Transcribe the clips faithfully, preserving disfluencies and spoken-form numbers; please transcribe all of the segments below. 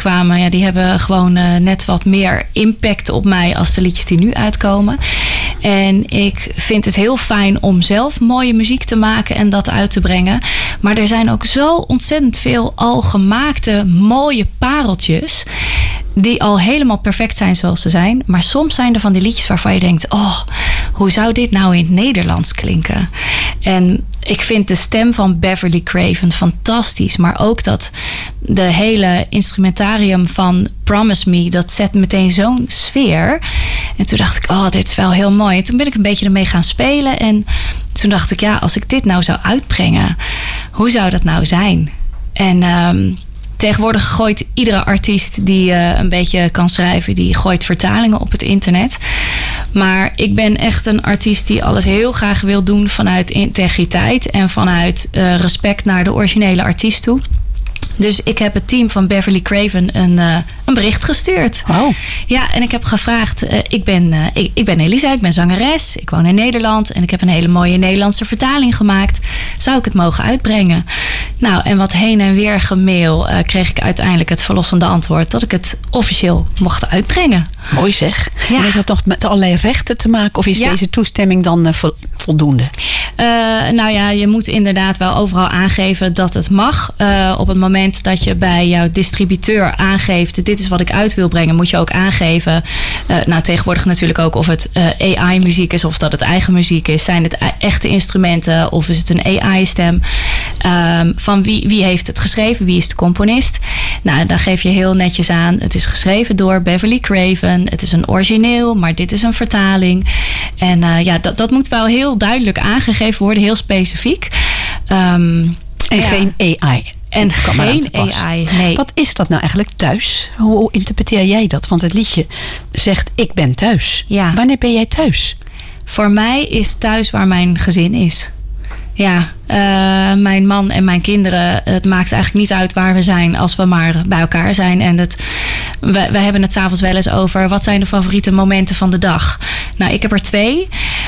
uitkwamen, ja, die hebben gewoon uh, net wat meer impact op mij als de liedjes die nu uitkomen. En ik vind het heel fijn om zelf mooie muziek te maken en dat uit te brengen. Maar er zijn ook zo ontzettend veel al gemaakte mooie pareltjes die al helemaal perfect zijn zoals ze zijn. Maar soms zijn er van die liedjes waarvan je denkt, oh, hoe zou dit nou in het Nederlands klinken? En ik vind de stem van Beverly Craven fantastisch. Maar ook dat de hele instrumentarium van Promise Me, dat zet meteen zo'n sfeer. En toen dacht ik, oh, dit is wel heel mooi. En toen ben ik een beetje ermee gaan spelen. En toen dacht ik, ja, als ik dit nou zou uitbrengen, hoe zou dat nou zijn? En um, tegenwoordig gooit iedere artiest die uh, een beetje kan schrijven, die gooit vertalingen op het internet. Maar ik ben echt een artiest die alles heel graag wil doen vanuit integriteit en vanuit uh, respect naar de originele artiest toe. Dus ik heb het team van Beverly Craven een, uh, een bericht gestuurd. Oh. Ja, en ik heb gevraagd, uh, ik, ben, uh, ik, ik ben Elisa, ik ben zangeres. Ik woon in Nederland en ik heb een hele mooie Nederlandse vertaling gemaakt. Zou ik het mogen uitbrengen? Nou, en wat heen en weer gemail uh, kreeg ik uiteindelijk het verlossende antwoord dat ik het officieel mocht uitbrengen. Mooi zeg. Ja. En heeft dat nog met allerlei rechten te maken? Of is Ja. deze toestemming dan uh, vo- voldoende? Uh, nou ja, je moet inderdaad wel overal aangeven dat het mag. Uh, op het moment dat je bij jouw distributeur aangeeft, dit is wat ik uit wil brengen, moet je ook aangeven. Uh, nou, tegenwoordig natuurlijk ook of het uh, A I-muziek is of dat het eigen muziek is. Zijn het echte instrumenten of is het een A I-stem? Um, van wie, wie heeft het geschreven? Wie is de componist? Nou, dan geef je heel netjes aan. Het is geschreven door Beverly Craven. Het is een origineel, maar dit is een vertaling. En uh, ja, dat, dat moet wel heel duidelijk aangegeven worden, heel specifiek. Um, En ja. geen A I. En Kan maar aan te geen pas. A I, nee. Wat is dat nou eigenlijk thuis? Hoe interpreteer jij dat? Want het liedje zegt, ik ben thuis. Ja. Wanneer ben jij thuis? Voor mij is thuis waar mijn gezin is. Ja, uh, mijn man en mijn kinderen, het maakt eigenlijk niet uit waar we zijn als we maar bij elkaar zijn. En het, we, we hebben het 's avonds wel eens over wat zijn de favoriete momenten van de dag. Nou, ik heb er twee.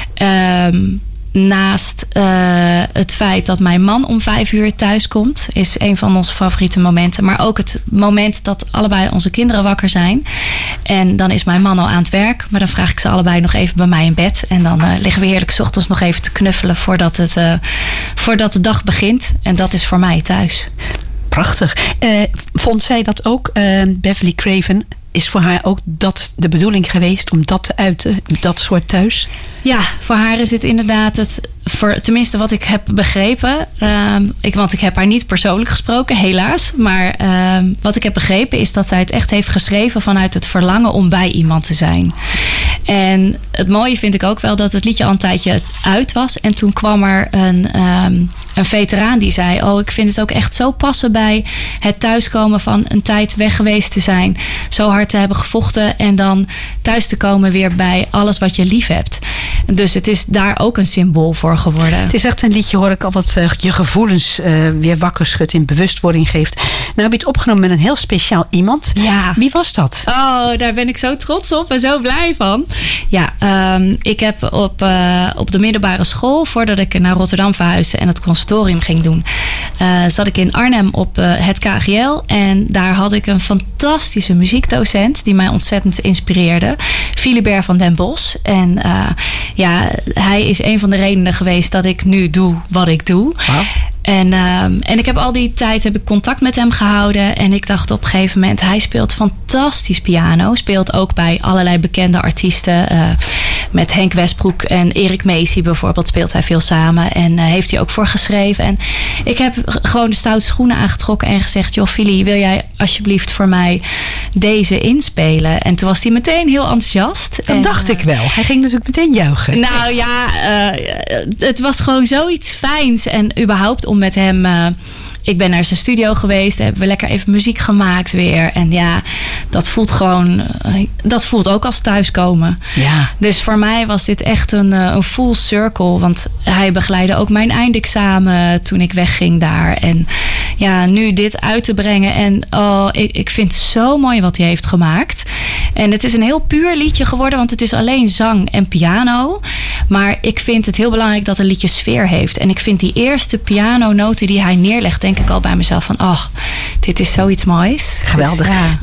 Um, Naast uh, het feit dat mijn man om vijf uur thuis komt, is een van onze favoriete momenten. Maar ook het moment dat allebei onze kinderen wakker zijn. En dan is mijn man al aan het werk. Maar dan vraag ik ze allebei nog even bij mij in bed. En dan uh, liggen we heerlijk 's ochtends nog even te knuffelen voordat, het, uh, voordat de dag begint. En dat is voor mij thuis. Prachtig. Uh, vond zij dat ook, uh, Beverly Craven? Is voor haar ook dat de bedoeling geweest om dat te uiten? Dat soort thuis? Ja, voor haar is het inderdaad het, voor, tenminste wat ik heb begrepen. Uh, ik, want ik heb haar niet persoonlijk gesproken, helaas. Maar uh, wat ik heb begrepen is dat zij het echt heeft geschreven vanuit het verlangen om bij iemand te zijn. En het mooie vind ik ook wel dat het liedje al een tijdje uit was. En toen kwam er een, um, een veteraan die zei, oh, ik vind het ook echt zo passen bij het thuiskomen van een tijd weg geweest te zijn. Zo hard te hebben gevochten en dan thuis te komen weer bij alles wat je lief hebt. Dus het is daar ook een symbool voor geworden. Het is echt een liedje, hoor ik al, wat uh, je gevoelens uh, weer wakker schudt, in bewustwording geeft. Nou heb je het opgenomen met een heel speciaal iemand. Ja. Wie was dat? Oh, daar ben ik zo trots op en zo blij van. Ja, um, ik heb op, uh, op de middelbare school, voordat ik naar Rotterdam verhuisde en het conservatorium ging doen, uh, zat ik in Arnhem op uh, het K G L. En daar had ik een fantastische muziekdocent die mij ontzettend inspireerde. Philibert van den Bos. En uh, ja, hij is een van de redenen geweest dat ik nu doe wat ik doe. Wow. En, um, en ik heb al die tijd heb ik contact met hem gehouden. En ik dacht op een gegeven moment, hij speelt fantastisch piano. Speelt ook bij allerlei bekende artiesten. Uh, met Henk Westbroek en Erik Macy bijvoorbeeld speelt hij veel samen. En uh, heeft hij ook voor geschreven. En ik heb gewoon de stoute schoenen aangetrokken en gezegd, joh, Philly, wil jij alsjeblieft voor mij deze inspelen? En toen was hij meteen heel enthousiast. Dat en, dacht uh, ik wel. Hij ging natuurlijk meteen juichen. Nou ja, uh, het was gewoon zoiets fijns. En überhaupt om met hem... Uh, ik ben naar zijn studio geweest. Hebben we lekker even muziek gemaakt weer. En ja, dat voelt gewoon... Uh, dat voelt ook als thuiskomen. Ja. Dus voor mij was dit echt een, uh, een full circle. Want hij begeleidde ook mijn eindexamen toen ik wegging daar. En ja, nu dit uit te brengen. En oh, ik, ik vind het zo mooi wat hij heeft gemaakt. En het is een heel puur liedje geworden. Want het is alleen zang en piano. Maar ik vind het heel belangrijk dat een liedje sfeer heeft. En ik vind die eerste pianonoten die hij neerlegt, denk ik al bij mezelf van, oh, dit is zoiets moois. Geweldig. Dus, ja.